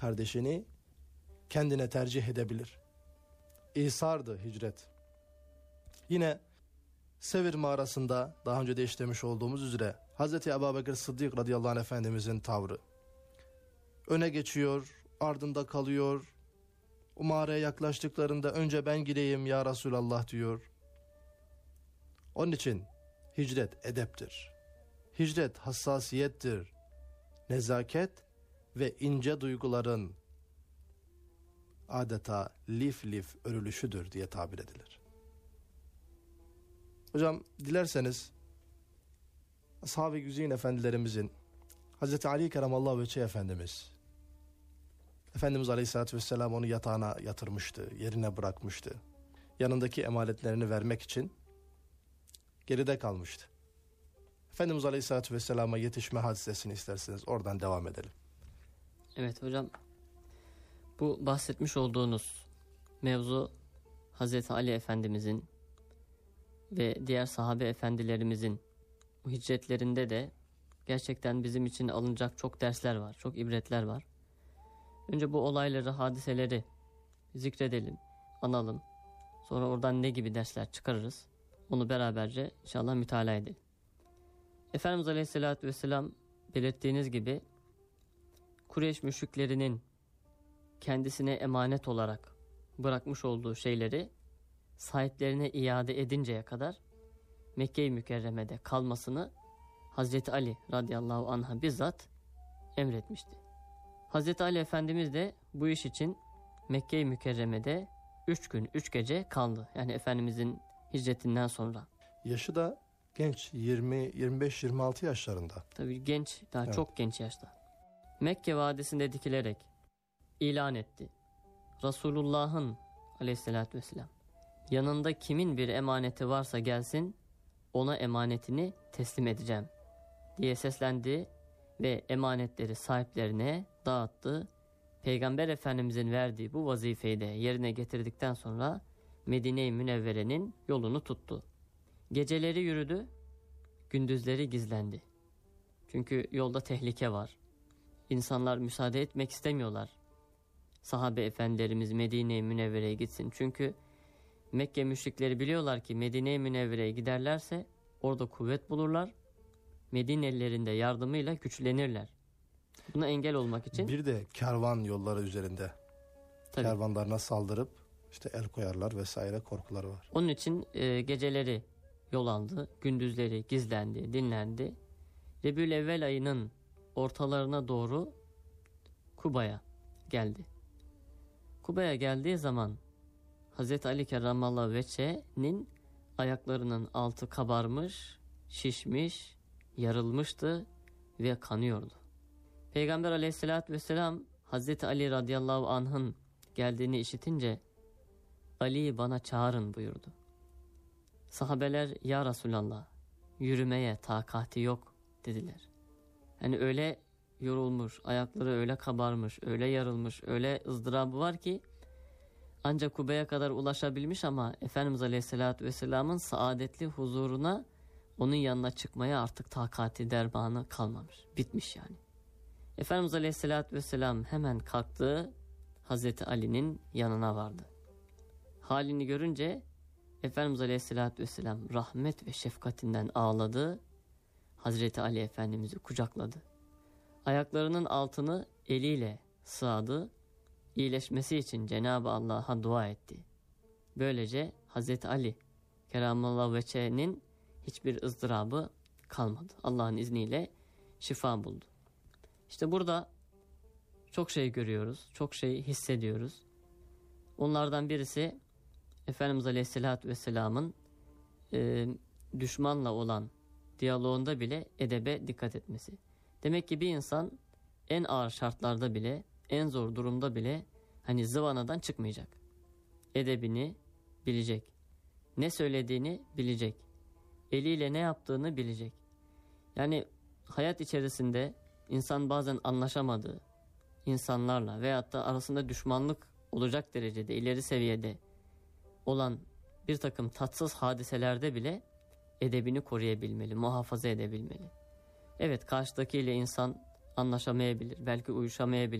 kardeşini kendine tercih edebilir. İsardı hicret. Yine Sevir mağarasında daha önce de işlemiş olduğumuz üzere Hazreti Ebubekir Sıddık radıyallahu anh Efendimizin tavrı. Öne geçiyor, ardında kalıyor. O mağaraya yaklaştıklarında önce ben gireyim ya Resulallah diyor. Onun için hicret edeptir. Hicret hassasiyettir. Nezaket ve ince duyguların adeta lif lif örülüşüdür diye tabir edilir. Hocam dilerseniz Ashab-ı Güzin efendilerimizin Hazreti Ali Keramallahu Veceh Efendimiz Aleyhisselatü Vesselam onu yatağına yatırmıştı, yerine bırakmıştı. Yanındaki emanetlerini vermek için geride kalmıştı. Efendimiz Aleyhisselatü Vesselam'a yetişme hadisesini isterseniz oradan devam edelim. Evet hocam, bu bahsetmiş olduğunuz mevzu Hazreti Ali Efendimizin ve diğer sahabe efendilerimizin bu hicretlerinde de gerçekten bizim için alınacak çok dersler var, çok ibretler var. Önce bu olayları, hadiseleri zikredelim, analım. Sonra oradan ne gibi dersler çıkarırız, onu beraberce inşallah mütalaa edelim. Efendimiz Aleyhisselatü Vesselam belirttiğiniz gibi Kureyş müşriklerinin kendisine emanet olarak bırakmış olduğu şeyleri sahiplerine iade edinceye kadar Mekke-i Mükerreme'de kalmasını Hazreti Ali radıyallahu anh'a bizzat emretmişti. Hazreti Ali Efendimiz de bu iş için Mekke-i Mükerreme'de 3 gün 3 gece kaldı. Yani Efendimizin hicretinden sonra. Yaşı da genç, 25-26 yaşlarında. Tabii genç, daha evet. Çok genç yaşta. Mekke vadisinde dikilerek ilan etti. Resulullah'ın aleyhissalatü vesselam yanında kimin bir emaneti varsa gelsin, ona emanetini teslim edeceğim diye seslendi ve emanetleri sahiplerine dağıttı. Peygamber Efendimizin verdiği bu vazifeyi de yerine getirdikten sonra Medine-i Münevvere'nin yolunu tuttu. Geceleri yürüdü, gündüzleri gizlendi. Çünkü yolda tehlike var. İnsanlar müsaade etmek istemiyorlar. Sahabe efendilerimiz Medine-i Münevvere'ye gitsin. Çünkü Mekke müşrikleri biliyorlar ki Medine-i Münevvere'ye giderlerse orada kuvvet bulurlar. Medinelilerin de yardımıyla güçlenirler. Buna engel olmak için. Bir de kervan yolları üzerinde. Tabii. Kervanlarına saldırıp işte el koyarlar vesaire korkuları var. Onun için geceleri yol aldı, gündüzleri gizlendi, dinlendi. Rebül-Evvel ayının ortalarına doğru Kuba'ya geldi. Kuba'ya geldiği zaman Hazreti Ali Kerramallahu Veceh'nin ayaklarının altı kabarmış, şişmiş, yarılmıştı ve kanıyordu. Peygamber Aleyhisselatü Vesselam Hazreti Ali radıyallahu anh'ın geldiğini işitince Ali'yi bana çağırın buyurdu. Sahabeler ya Resulallah yürümeye takati yok dediler. Yani öyle yorulmuş, ayakları öyle kabarmış, öyle yarılmış, öyle ızdırabı var ki ancak Kuba'ya kadar ulaşabilmiş ama Efendimiz Aleyhisselatü Vesselam'ın saadetli huzuruna, onun yanına çıkmaya artık takati dermanı kalmamış. Bitmiş yani. Efendimiz Aleyhisselatü Vesselam hemen kalktı, Hazreti Ali'nin yanına vardı. Halini görünce Efendimiz Aleyhisselatü Vesselam rahmet ve şefkatinden ağladı. Hazreti Ali Efendimiz'i kucakladı. Ayaklarının altını eliyle sıvadı. İyileşmesi için Cenab-ı Allah'a dua etti. Böylece Hazreti Ali Kerramallahu Veceh'nin hiçbir ızdırabı kalmadı. Allah'ın izniyle şifa buldu. İşte burada çok şey görüyoruz, çok şey hissediyoruz. Onlardan birisi Efendimiz Aleyhisselatü Vesselam'ın düşmanla olan diyaloğunda bile edebe dikkat etmesi. Demek ki bir insan en ağır şartlarda bile, en zor durumda bile hani zıvanadan çıkmayacak. Edebini bilecek. Ne söylediğini bilecek. Eliyle ne yaptığını bilecek. Yani hayat içerisinde insan bazen anlaşamadığı insanlarla veyahut da arasında düşmanlık olacak derecede ileri seviyede olan bir takım tatsız hadiselerde bile edebini koruyabilmeli, muhafaza edebilmeli. Evet, karşıdakiyle insan anlaşamayabilir, belki uyuşamayabilir.